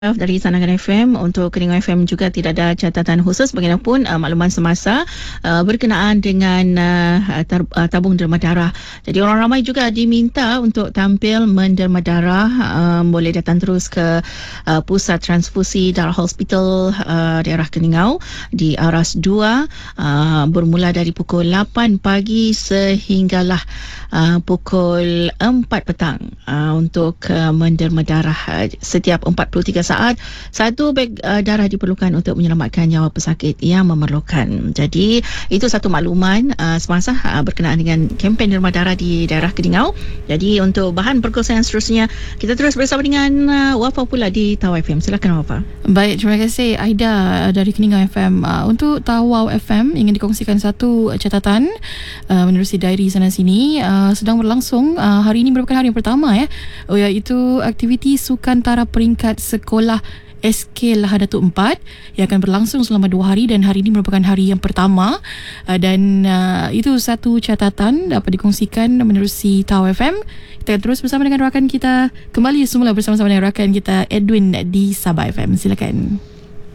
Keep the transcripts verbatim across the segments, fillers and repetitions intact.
Dari Sanangan F M. Untuk Keningau F M juga tidak ada catatan khusus. Bagaimanapun uh, makluman semasa uh, berkenaan dengan uh, tar, uh, tabung derma darah. Jadi orang ramai juga diminta untuk tampil menderma darah. Uh, boleh datang terus ke uh, Pusat Transfusi Darah Hospital uh, daerah Keningau di Aras dua, uh, bermula dari pukul lapan pagi sehinggalah uh, pukul empat petang uh, untuk uh, menderma darah uh, setiap empat puluh tiga saat. Satu beg uh, darah diperlukan untuk menyelamatkan nyawa pesakit yang memerlukan. Jadi itu satu makluman uh, semasa uh, berkenaan dengan kempen derma darah di daerah Keningau. Jadi untuk bahan perkongsian seterusnya, kita terus bersama dengan uh, Wafa pula di Tawau F M. Silakan Wafa. Baik, terima kasih Aida dari Keningau F M. Uh, untuk Tawau F M ingin dikongsikan satu catatan uh, menerusi diary sana sini. Uh, sedang berlangsung uh, hari ini merupakan hari yang pertama ya, oh, iaitu aktiviti Sukantara peringkat sekolah S K Lahad Datuk empat yang akan berlangsung selama dua hari, dan hari ini merupakan hari yang pertama, uh, dan uh, itu satu catatan dapat dikongsikan menerusi Tawau F M. Kita terus bersama dengan rakan kita, kembali semula bersama-sama dengan rakan kita Edwin di Sabah F M. Silakan.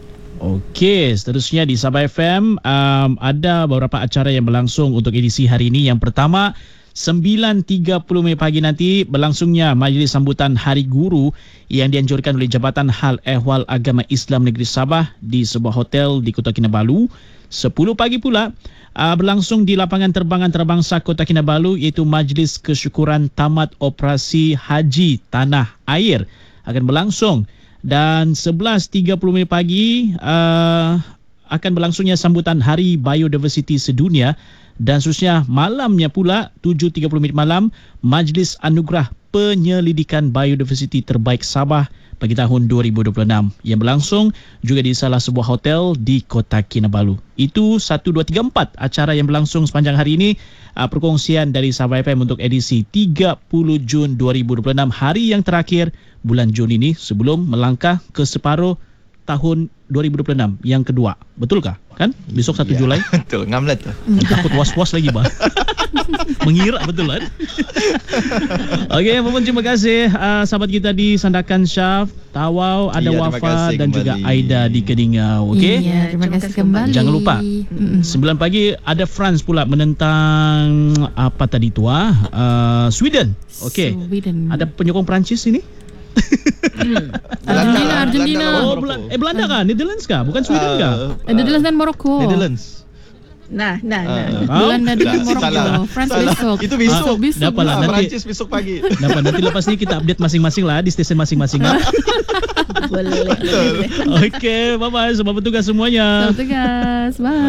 Okey, seterusnya di Sabah F M um, ada beberapa acara yang berlangsung untuk edisi hari ini. Yang pertama, sembilan tiga puluh Mei pagi nanti berlangsungnya majlis sambutan Hari Guru yang dianjurkan oleh Jabatan Hal Ehwal Agama Islam Negeri Sabah di sebuah hotel di Kota Kinabalu. sepuluh pagi pula uh, berlangsung di lapangan terbang antarabangsa Kota Kinabalu, iaitu Majlis Kesyukuran Tamat Operasi Haji Tanah Air akan berlangsung. Dan sebelas tiga puluh Mei pagi uh, akan berlangsungnya sambutan Hari Biodiversiti Sedunia. Dan seterusnya malamnya pula tujuh tiga puluh minit malam, Majlis Anugerah Penyelidikan Biodiversiti Terbaik Sabah bagi tahun dua ribu dua puluh enam yang berlangsung juga di salah sebuah hotel di Kota Kinabalu. Itu satu, dua, tiga, empat acara yang berlangsung sepanjang hari ini. Uh, perkongsian dari Sabah F M untuk edisi tiga puluh Jun dua ribu dua puluh enam, hari yang terakhir bulan Jun ini sebelum melangkah ke separuh tahun dua ribu dua puluh enam yang kedua. Betulkah? Kan? Besok satu ya, Julai. Betul, ngam lah tu. Takut was-was lagi bah. Mengira betul kan? Okey, apa pun terima kasih uh, sahabat kita di Sandakan Syaf, Tawau, ada ya, Wafa dan kembali. juga Aida di Keningau. Okey. Ya, terima kasih kembali. Jangan lupa mm-hmm. sembilan pagi ada France pula menentang apa tadi tu ah uh, Sweden. Okey. Sweden. Ada penyokong Perancis ini? Hmm. Argentina, Argentina. Oh, Belanda, eh Belanda kah? Netherlands kah? Bukan Sweden uh, kah? Uh, Netherlands dan Morocco. Netherlands. Nah, nah, nah. Uh, Belanda dan Morocco. Salah. France Salah. besok. Itu besok. Ah, besok. Dapat lah Ah, nanti. Perancis besok pagi. Dapat nanti lepas ni kita update masing-masing lah di stesen masing-masing lah. Boleh. Okey, bye-bye. Selamat bertugas semuanya. Selamat tugas. Bye.